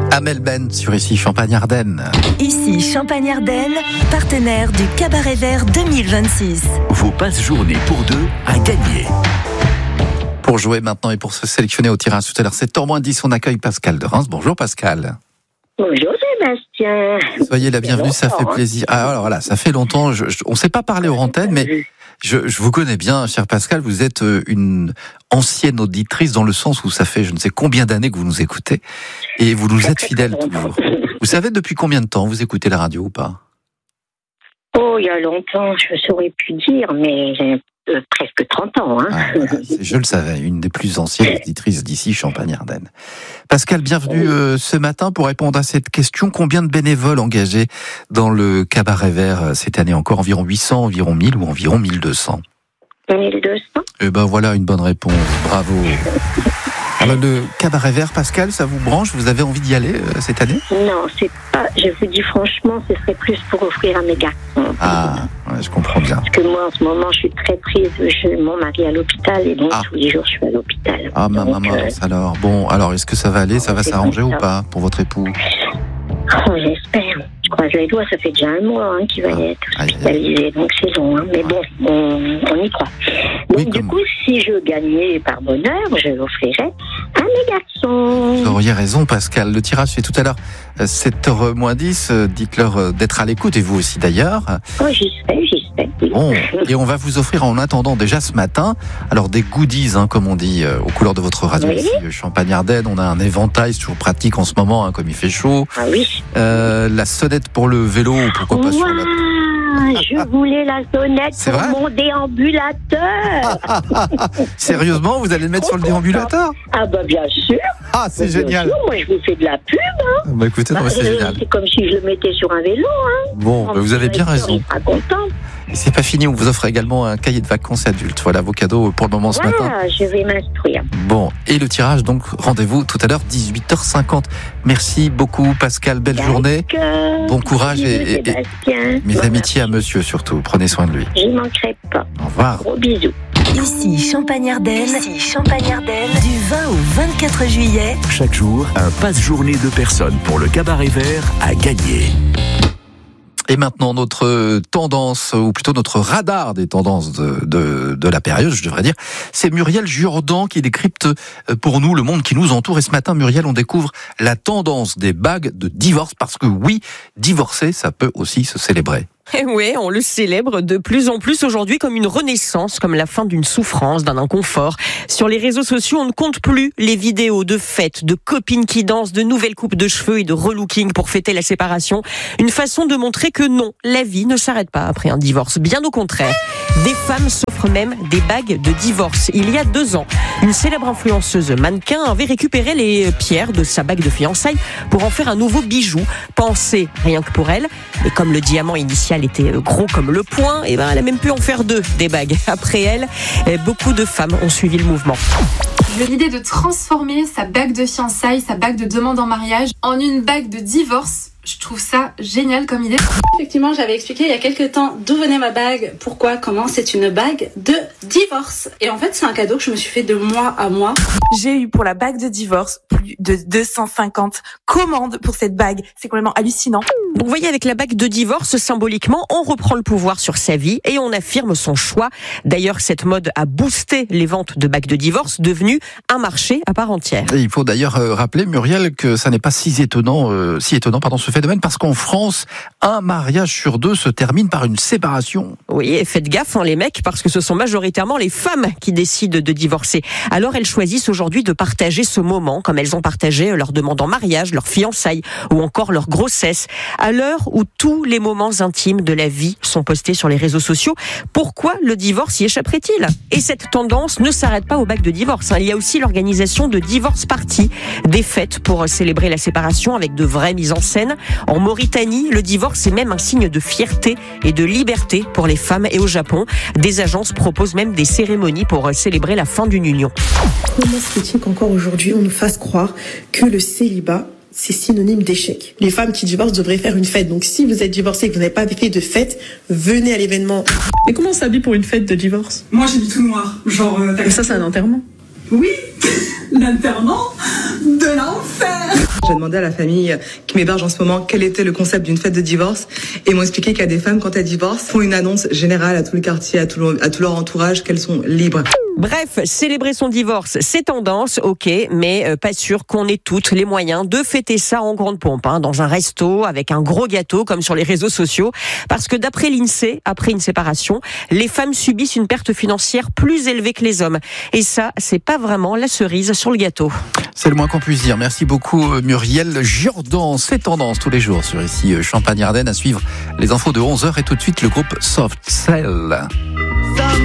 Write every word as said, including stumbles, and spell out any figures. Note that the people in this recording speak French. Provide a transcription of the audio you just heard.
Amel Ben sur Ici Champagne-Ardenne. Ici Champagne-Ardenne, partenaire du Cabaret Vert deux mille vingt-six. Vos passes-journées pour deux à gagner. Pour jouer maintenant et pour se sélectionner au tirage tout à l'heure, c'est heures moins dix, on accueille Pascal de Reims. Bonjour Pascal. Bonjour Sébastien. Soyez la bienvenue, ça fait plaisir. Ah, alors voilà, ça fait longtemps, je, je, on ne s'est pas parlé aux antennes, mais je, je vous connais bien, cher Pascal, vous êtes une ancienne auditrice dans le sens où ça fait je ne sais combien d'années que vous nous écoutez et vous nous êtes fidèle toujours. Vous savez depuis combien de temps vous écoutez la radio ou pas? Oh, il y a longtemps, je ne saurais plus dire, mais j'ai euh, presque trente ans. Hein. Ah, voilà, je le savais, une des plus anciennes auditrices d'ici Champagne-Ardenne. Pascal, bienvenue euh, ce matin pour répondre à cette question. Combien de bénévoles engagés dans le Cabaret Vert cette année encore? Environ huit cents, environ mille ou environ mille deux cents? mille deux cents. Eh ben voilà une bonne réponse, bravo. Alors le Cabaret Vert, Pascal, ça vous branche? Vous avez envie d'y aller euh, cette année? Non, c'est pas. Je vous dis franchement, ce serait plus pour offrir à mes garçons. Ah, ouais, je comprends bien. Parce que moi, en ce moment, je suis très prise. Je, mon mari est à l'hôpital et donc Ah. tous les jours, je suis à l'hôpital. Ah, ma Donc, maman, euh, alors bon, alors est-ce que ça va aller, ça va c'est s'arranger comme ou ça. pas pour votre époux? Oh, j'espère. Je croise les doigts, ça fait déjà un mois hein, qu'il va Ah. être Aïe, aïe, hospitalisé, donc c'est long. Hein. Mais bon, on, on y croit. Donc Oui, du comme- coup, si je gagnais par bonheur, je l'offrirais à mes garçons. Vous auriez raison, Pascal. Le tirage fait tout à l'heure euh, sept heures moins dix. Euh, Dites-leur euh, d'être à l'écoute, et vous aussi d'ailleurs. Oh, j'y sais, j'y sais. Oui. Bon, et on va vous offrir en attendant déjà ce matin, alors des goodies, hein, comme on dit, euh, aux couleurs de votre radio Oui. ici, euh, Champagne-Ardenne. On a un éventail, c'est toujours pratique en ce moment, hein, comme il fait chaud. Ah oui. Euh, la sonnette pour le vélo, pourquoi pas sur la... Ouah, je voulais la sonnette C'est pour vrai mon déambulateur. Sérieusement, vous allez le mettre sur le déambulateur? Ah bah bien sûr. Ah, c'est Bien génial. sûr, moi je vous fais de la pub. Bah écoutez, non, mais c'est Euh, génial. C'est comme si je le mettais sur un vélo. Hein. Bon, bah, vous avez bien raison. Il sera content. Et c'est pas fini, on vous offre également un cahier de vacances adulte. Voilà vos cadeaux pour le moment ce matin. Voilà, je vais m'instruire. Bon, et le tirage, donc rendez-vous tout à l'heure, dix-huit heures cinquante. Merci beaucoup Pascal, belle journée. D'accord. Bon courage et, et- et Sébastien. mes Voilà. amitiés à monsieur surtout. Prenez soin de lui. J'y manquerai pas. Au revoir. Gros bisous. Ici Champagne-Ardenne, Ici Champagne-Ardenne, du vingt au vingt-quatre juillet. Chaque jour, un passe-journée de personnes pour le Cabaret Vert à gagner. Et maintenant, notre tendance, ou plutôt notre radar des tendances de, de, de la période, je devrais dire, c'est Muriel Jourdan qui décrypte pour nous le monde qui nous entoure. Et ce matin, Muriel, on découvre la tendance des bagues de divorce, parce que oui, divorcer, ça peut aussi se célébrer. Et oui, on le célèbre de plus en plus aujourd'hui comme une renaissance, comme la fin d'une souffrance, d'un inconfort. Sur les réseaux sociaux, on ne compte plus les vidéos de fêtes, de copines qui dansent, de nouvelles coupes de cheveux et de relooking pour fêter la séparation. Une façon de montrer que non, la vie ne s'arrête pas après un divorce. Bien au contraire. Des femmes s'offrent même des bagues de divorce. Il y a deux ans, une célèbre influenceuse mannequin avait récupéré les pierres de sa bague de fiançailles pour en faire un nouveau bijou, pensé rien que pour elle. Et comme le diamant initial était gros comme le poing, et ben elle a même pu en faire deux des bagues. Après elle, beaucoup de femmes ont suivi le mouvement. J'ai eu l'idée de transformer sa bague de fiançailles, sa bague de demande en mariage, en une bague de divorce. Je trouve ça génial comme idée. Effectivement, j'avais expliqué il y a quelques temps d'où venait ma bague, pourquoi, comment. C'est une bague de divorce. Et en fait, c'est un cadeau que je me suis fait de mois à mois. J'ai eu pour la bague de divorce plus de deux cent cinquante commandes pour cette bague. C'est complètement hallucinant. Donc vous voyez, avec la bague de divorce, symboliquement, on reprend le pouvoir sur sa vie et on affirme son choix. D'ailleurs, cette mode a boosté les ventes de bagues de divorce, devenues un marché à part entière. Et il faut d'ailleurs euh, rappeler, Muriel, que ça n'est pas si étonnant, euh, si étonnant, pardon, ce phénomène, parce qu'en France, un mariage sur deux se termine par une séparation. Oui, et faites gaffe, hein, les mecs, parce que ce sont majoritairement les femmes qui décident de divorcer. Alors elles choisissent aujourd'hui de partager ce moment, comme elles ont partagé leur demande en mariage, leur fiançailles, ou encore leur grossesse. À l'heure où tous les moments intimes de la vie sont postés sur les réseaux sociaux, pourquoi le divorce y échapperait-il? Et cette tendance ne s'arrête pas aux bagues de divorce. Il y a aussi l'organisation de divorce parties, des fêtes pour célébrer la séparation avec de vraies mises en scène. En Mauritanie, le divorce est même un signe de fierté et de liberté pour les femmes. Et au Japon, des agences proposent même des cérémonies pour célébrer la fin d'une union. Comment se fait-il qu'encore aujourd'hui on nous fasse croire que le célibat c'est synonyme d'échec? Les femmes qui divorcent devraient faire une fête. Donc si vous êtes divorcé et que vous n'avez pas fait de fête, venez à l'événement. Mais comment on s'habille pour une fête de divorce? Moi j'ai du tout noir. Genre. Euh, Mais ça, c'est un enterrement. Oui, l'enterrement de l'enfer. J'ai demandé à la famille qui m'héberge en ce moment quel était le concept d'une fête de divorce et ils m'ont expliqué qu'il y a des femmes, quand elles divorcent, font une annonce générale à tout le quartier, à tout, le, à tout leur entourage qu'elles sont libres. Bref, célébrer son divorce, c'est tendance, ok, mais euh, pas sûr qu'on ait toutes les moyens de fêter ça en grande pompe, hein, dans un resto, avec un gros gâteau, comme sur les réseaux sociaux. Parce que d'après l'INSEE, après une séparation, les femmes subissent une perte financière plus élevée que les hommes. Et ça, c'est pas vraiment la cerise sur le gâteau. C'est le moins qu'on puisse dire. Merci beaucoup Muriel Jourdan. C'est tendance tous les jours sur ici Champagne-Ardenne. À suivre les infos de onze heures et tout de suite le groupe Soft Cell.